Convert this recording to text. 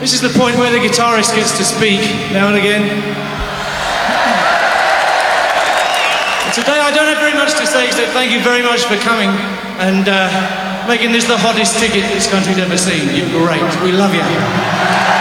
This is the point where the guitarist gets to speak now and again. Today I don't have very much to say except thank you very much for coming and making this the hottest ticket this country's ever seen. You're great. We love you.